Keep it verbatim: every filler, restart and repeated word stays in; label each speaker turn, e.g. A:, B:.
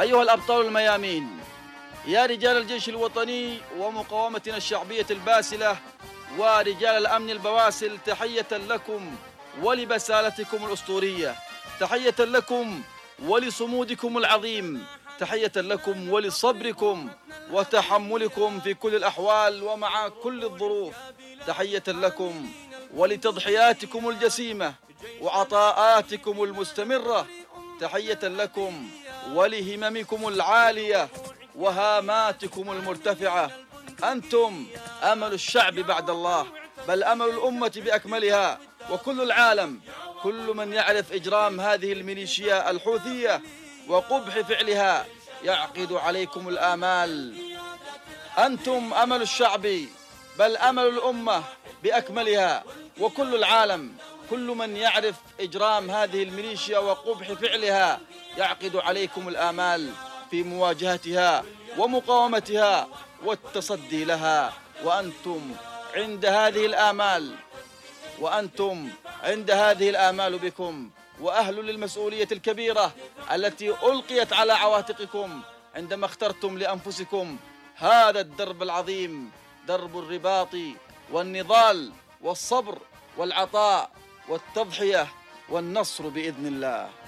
A: أيها الأبطال الميامين، يا رجال الجيش الوطني ومقاومتنا الشعبية الباسلة ورجال الأمن البواسل، تحية لكم ولبسالتكم الأسطورية، تحية لكم ولصمودكم العظيم، تحية لكم ولصبركم وتحملكم في كل الأحوال ومع كل الظروف، تحية لكم ولتضحياتكم الجسيمة وعطاءاتكم المستمرة، تحية لكم ولهممكم العالية وهاماتكم المرتفعة. أنتم أمل الشعب بعد الله، بل أمل الأمة بأكملها، وكل العالم، كل من يعرف إجرام هذه الميليشيا الحوثية وقبح فعلها يعقد عليكم الآمال. أنتم أمل الشعب، بل أمل الأمة بأكملها، وكل العالم، كل من يعرف إجرام هذه الميليشيا وقبح فعلها يعقد عليكم الآمال في مواجهتها ومقاومتها والتصدي لها. وأنتم عند هذه الآمال وأنتم عند هذه الآمال بكم، وأهل للمسؤولية الكبيرة التي ألقيت على عواتقكم عندما اخترتم لأنفسكم هذا الدرب العظيم، درب الرباط والنضال والصبر والعطاء والتضحية والنصر بإذن الله.